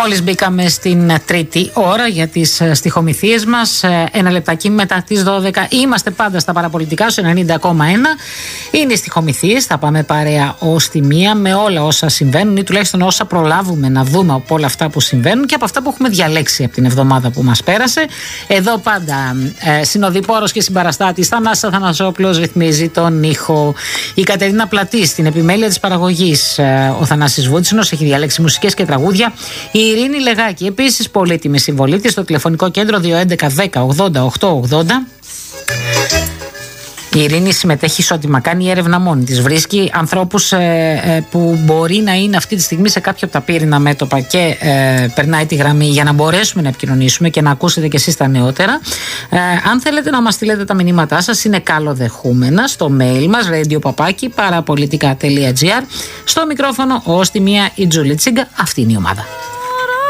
Μόλις μπήκαμε στην τρίτη ώρα για τις στιχομυθίες μας, ένα λεπτάκι μετά τις 12. Είμαστε πάντα στα παραπολιτικά στο 90,1. Είναι οι στιχομυθίες, θα πάμε παρέα ως τη μία με όλα όσα συμβαίνουν ή τουλάχιστον όσα προλάβουμε να δούμε από όλα αυτά που συμβαίνουν και από αυτά που έχουμε διαλέξει από την εβδομάδα που μας πέρασε. Εδώ πάντα συνοδοιπόρος και συμπαραστάτης Θανάσης Αθανασόπουλος ρυθμίζει τον ήχο. Η Κατερίνα Πλατή στην επιμέλεια της παραγωγής. Ο Θανάσης Βούτσινος έχει διαλέξει μουσικές και τραγούδια. Η Ειρήνη Λεγάκη, επίσης πολύτιμη συμβολή της στο τηλεφωνικό κέντρο 211 10 80 880. Η Ειρήνη συμμετέχει ισότιμα, κάνει έρευνα μόνη της. Βρίσκει ανθρώπους που μπορεί να είναι αυτή τη στιγμή σε κάποιο από τα πύρινα μέτωπα και περνάει τη γραμμή για να μπορέσουμε να επικοινωνήσουμε και να ακούσετε κι εσείς τα νεότερα. Αν θέλετε να μας στείλετε τα μηνύματά σας, είναι καλοδεχούμενα στο mail μας radio@parapolitica.gr. Στο μικρόφωνο ως τη μία η Τζούλη Τσίγκα. Αυτή είναι η ομάδα.